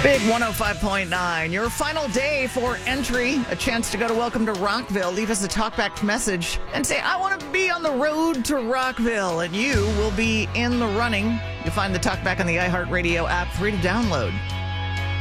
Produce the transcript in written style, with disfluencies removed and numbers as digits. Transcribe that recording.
Big 105.9, your final day for entry. A chance to go to Welcome to Rockville. Leave us a talkback message and say, I want to be on the road to Rockville. And you will be in the running. You'll find the talkback on the iHeartRadio app, free to download.